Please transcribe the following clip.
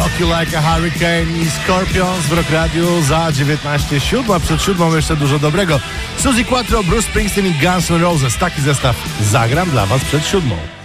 Rock You Like a Hurricane i Scorpions w Rock Radio za 19:07. Przed 7 jeszcze dużo dobrego. Suzy Quattro, Bruce Springsteen i Guns N' Roses. Taki zestaw zagram dla Was przed 7.